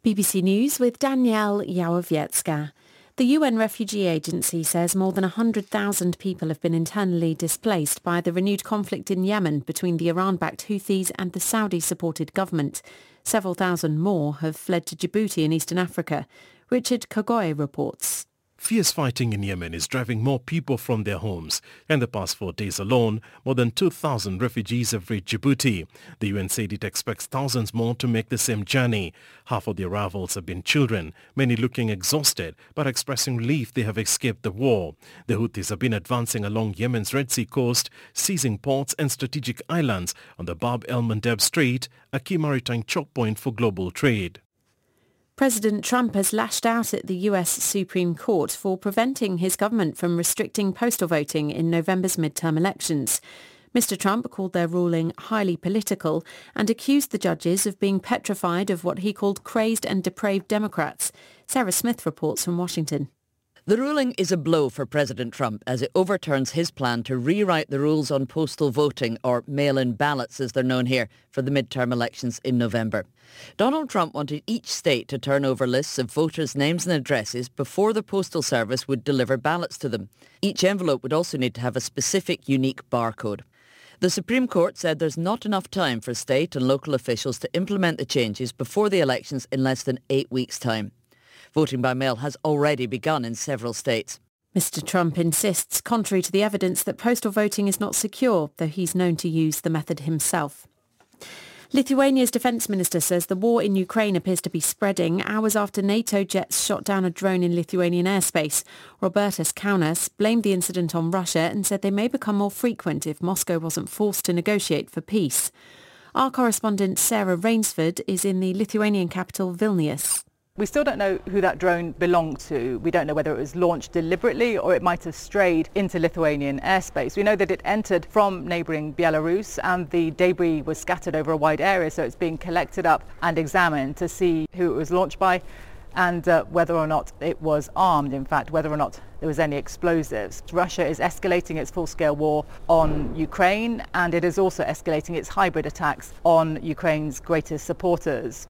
BBC News with Danielle Yałowiecka. The UN Refugee Agency says more than 100,000 people have been internally displaced by the renewed conflict in Yemen between the Iran-backed Houthis and the Saudi-supported government. Several thousand more have fled to Djibouti in eastern Africa. Richard Kagoy reports. Fierce fighting in Yemen is driving more people from their homes. In the past 4 days alone, more than 2,000 refugees have reached Djibouti. The UN said it expects thousands more to make the same journey. Half of the arrivals have been children, many looking exhausted, but expressing relief they have escaped the war. The Houthis have been advancing along Yemen's Red Sea coast, seizing ports and strategic islands on the Bab el-Mandeb Strait, a key maritime choke point for global trade. President Trump has lashed out at the US Supreme Court for preventing his government from restricting postal voting in November's midterm elections. Mr. Trump called their ruling highly political and accused the judges of being petrified of what he called crazed and depraved Democrats. Sarah Smith reports from Washington. The ruling is a blow for President Trump as it overturns his plan to rewrite the rules on postal voting, or mail-in ballots as they're known here, for the midterm elections in November. Donald Trump wanted each state to turn over lists of voters' names and addresses before the Postal Service would deliver ballots to them. Each envelope would also need to have a specific unique barcode. The Supreme Court said there's not enough time for state and local officials to implement the changes before the elections in less than 8 weeks' time. Voting by mail has already begun in several states. Mr. Trump insists, contrary to the evidence, that postal voting is not secure, though he's known to use the method himself. Lithuania's defence minister says the war in Ukraine appears to be spreading hours after NATO jets shot down a drone in Lithuanian airspace. Robertas Kaunas blamed the incident on Russia and said they may become more frequent if Moscow wasn't forced to negotiate for peace. Our correspondent Sarah Rainsford is in the Lithuanian capital Vilnius. We still don't know who that drone belonged to. We don't know whether it was launched deliberately or it might have strayed into Lithuanian airspace. We know that it entered from neighbouring Belarus and the debris was scattered over a wide area, so it's being collected up and examined to see who it was launched by and whether or not it was armed, in fact, whether or not there was any explosives. Russia is escalating its full-scale war on Ukraine, and it is also escalating its hybrid attacks on Ukraine's greatest supporters.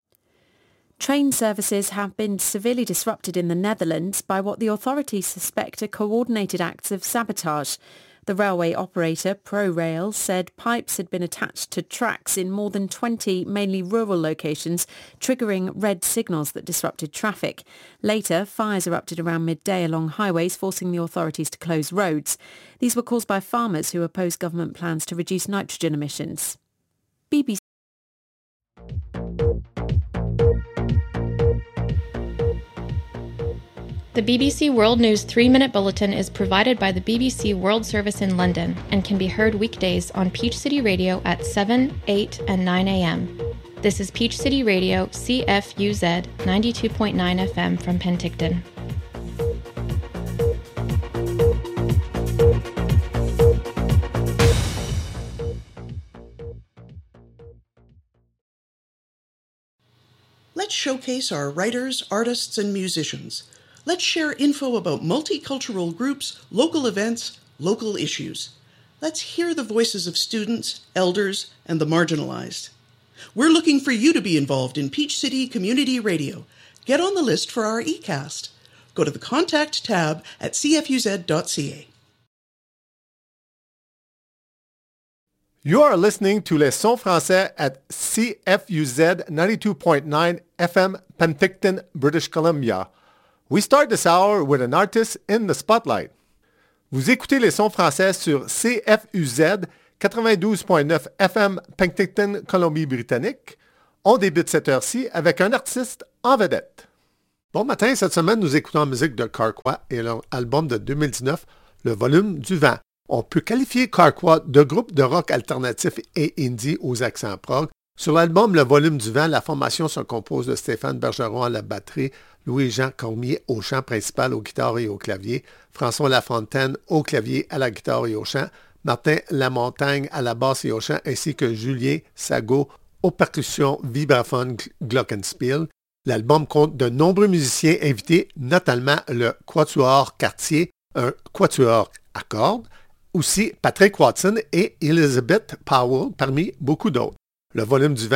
Train services have been severely disrupted in the Netherlands by what the authorities suspect are coordinated acts of sabotage. The railway operator, ProRail, said pipes had been attached to tracks in more than 20 mainly rural locations, triggering red signals that disrupted traffic. Later, fires erupted around midday along highways, forcing the authorities to close roads. These were caused by farmers who opposed government plans to reduce nitrogen emissions. BBC. The BBC World News 3-Minute Bulletin is provided by the BBC World Service in London and can be heard weekdays on Peach City Radio at 7, 8 and 9 a.m. This is Peach City Radio, CFUZ 92.9 FM from Penticton. Let's showcase our writers, artists, and musicians. Let's share info about multicultural groups, local events, local issues. Let's hear the voices of students, elders, and the marginalized. We're looking for you to be involved in Peach City Community Radio. Get on the list for our eCast. Go to the Contact tab at cfuz.ca. You are listening to Les Sons Français at CFUZ 92.9 FM, Penticton, British Columbia. We start this hour with an artist in the spotlight. Vous écoutez les sons français sur CFUZ 92.9 FM Penticton, Colombie-Britannique. On débute cette heure-ci avec un artiste en vedette. Bon matin, cette semaine, nous écoutons la musique de Carquois et leur album de 2019, Le Volume du Vent. On peut qualifier Carquois de groupe de rock alternatif et indie aux accents prog. Sur l'album Le Volume du Vent, la formation se compose de Stéphane Bergeron à la batterie, Louis-Jean Cormier au chant principal, aux guitares et au clavier, François Lafontaine au clavier, à la guitare et au chant, Martin Lamontagne à la basse et au chant, ainsi que Julien Sago aux percussions, vibraphone, glockenspiel. L'album compte de nombreux musiciens invités, notamment le Quatuor Cartier, un quatuor à cordes, aussi Patrick Watson et Elizabeth Powell, parmi beaucoup d'autres. Le Volume du Vent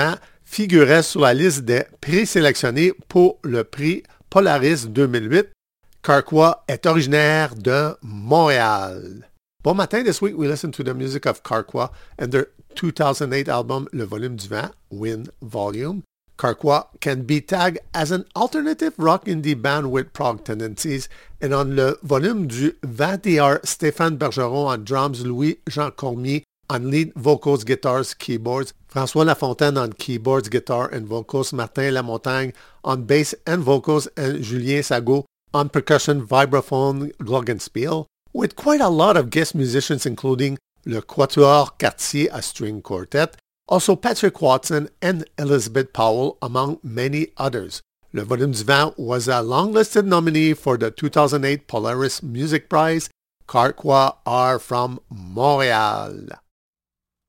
figurait sur la liste des présélectionnés pour le prix Polaris 2008. Carquois est originaire de Montréal. Bon matin, this week we listened to the music of Carquois and their 2008 album Le Volume du Vent, Wind Volume. Carquois can be tagged as an alternative rock indie band with prog tendencies, and on Le Volume du Vent they are Stéphane Bergeron on drums, Louis-Jean Cormier on lead vocals, guitars, keyboards, François Lafontaine on keyboards, guitar, and vocals, Martin Lamontagne on bass and vocals, and Julien Sago on percussion, vibraphone, glockenspiel, with quite a lot of guest musicians including Le Quatuor Cartier, a string quartet, also Patrick Watson and Elizabeth Powell, among many others. Le Volume du Vent was a long-listed nominee for the 2008 Polaris Music Prize. Carquois are from Montréal.